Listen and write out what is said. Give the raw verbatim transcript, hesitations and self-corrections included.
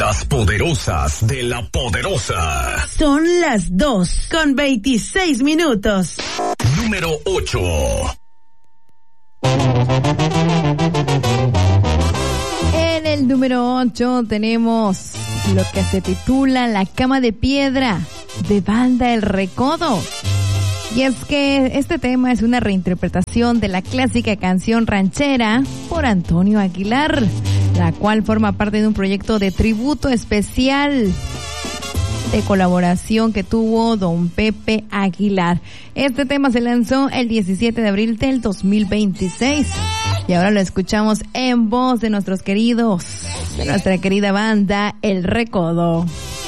Las poderosas de la poderosa. Son las dos con veintiséis minutos. Número ocho. En el número ocho tenemos lo que se titula La Cama de Piedra, de Banda El Recodo. Y es que este tema es una reinterpretación de la clásica canción ranchera por Antonio Aguilar, la cual forma parte de un proyecto de tributo especial de colaboración que tuvo don Pepe Aguilar. Este tema se lanzó el diecisiete de abril del dos mil veintiséis y ahora lo escuchamos en voz de nuestros queridos, de nuestra querida banda El Recodo.